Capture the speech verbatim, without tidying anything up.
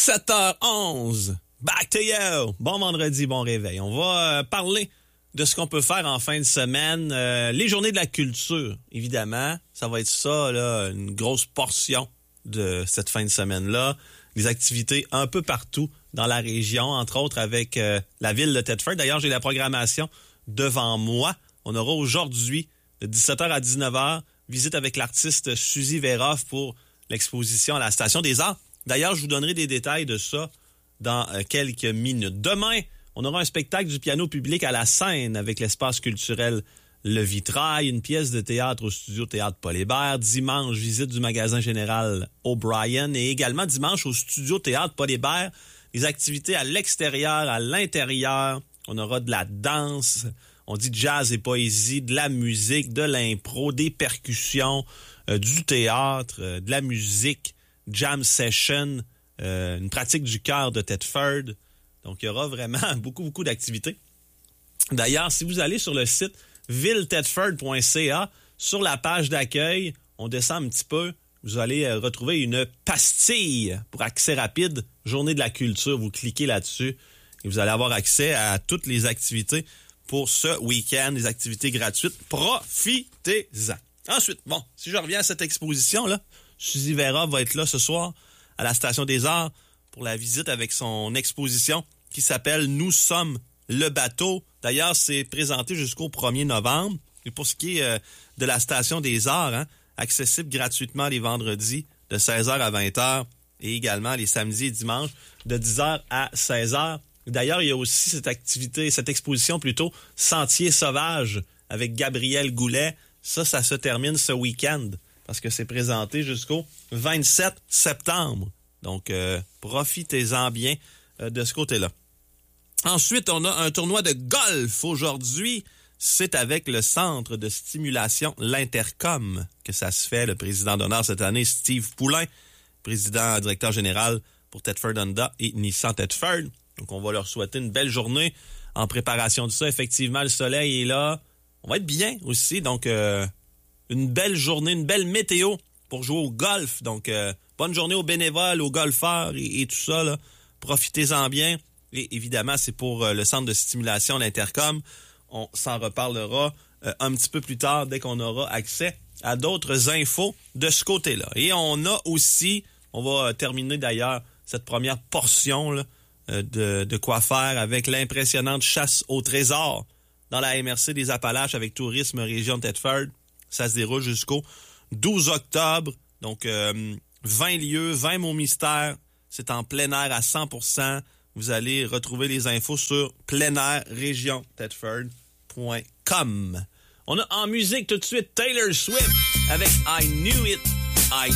sept heures onze. Back to you. Bon vendredi, bon réveil. On va euh, parler de ce qu'on peut faire en fin de semaine. Euh, les journées de la culture, évidemment. Ça va être ça, là, une grosse portion de cette fin de semaine-là. Des activités un peu partout dans la région, entre autres avec euh, la ville de Thetford. D'ailleurs, j'ai la programmation devant moi. On aura aujourd'hui, de dix-sept heures à dix-neuf heures, visite avec l'artiste Suzy Veroff pour l'exposition à la Station des Arts. D'ailleurs, je vous donnerai des détails de ça dans euh, quelques minutes. Demain, on aura un spectacle du piano public à la scène avec l'espace culturel Le Vitrail, une pièce de théâtre au studio Théâtre Paul Hébert. Dimanche, visite du magasin général O'Brien et également dimanche au studio Théâtre Paul Hébert, des activités à l'extérieur, à l'intérieur. On aura de la danse, on dit jazz et poésie, de la musique, de l'impro, des percussions, euh, du théâtre, euh, de la musique, jam session, euh, une pratique du chœur de Thetford. Donc, il y aura vraiment beaucoup, beaucoup d'activités. D'ailleurs, si vous allez sur le site ville thetford point c a, sur la page d'accueil, on descend un petit peu, vous allez retrouver une pastille pour accès rapide, Journée de la culture. Vous cliquez là-dessus et vous allez avoir accès à toutes les activités pour ce week-end, des activités gratuites. Profitez-en. Ensuite, bon, si je reviens à cette exposition-là, Suzy Veroff va être là ce soir à la Station des Arts pour la visite avec son exposition qui s'appelle « Nous sommes le bateau ». D'ailleurs, c'est présenté jusqu'au premier novembre. Et pour ce qui est euh, de la Station des Arts, hein, accessible gratuitement les vendredis de seize heures à vingt heures et également les samedis et dimanches de dix heures à seize heures. D'ailleurs, il y a aussi cette activité, cette exposition plutôt Sentier sauvage avec Gabriel Goulet. Ça, ça se termine ce week-end parce que c'est présenté jusqu'au vingt-sept septembre. Donc, euh, profitez-en bien euh, de ce côté-là. Ensuite, on a un tournoi de golf aujourd'hui. C'est avec le centre de stimulation l'Intercom que ça se fait. Le président d'honneur cette année, Steve Poulain, président directeur général pour Thetford Honda et Nissan Thetford. Donc, on va leur souhaiter une belle journée en préparation de ça. Effectivement, le soleil est là. On va être bien aussi. Donc, euh, une belle journée, une belle météo pour jouer au golf. Donc, euh, bonne journée aux bénévoles, aux golfeurs et, et tout ça, là. Profitez-en bien. Et évidemment, c'est pour euh, le centre de stimulation, l'Intercom. On s'en reparlera euh, un petit peu plus tard dès qu'on aura accès à d'autres infos de ce côté-là. Et on a aussi, on va terminer d'ailleurs cette première portion là, euh, de, de quoi faire avec l'impressionnante chasse au trésor dans la M R C des Appalaches avec Tourisme Région de Thetford. Ça se déroule jusqu'au douze octobre. Donc, euh, vingt lieux, vingt mots mystères. C'est en plein air à cent pour cent. Vous allez retrouver les infos sur plein air région thetford point com. On a en musique tout de suite Taylor Swift avec I Knew It, I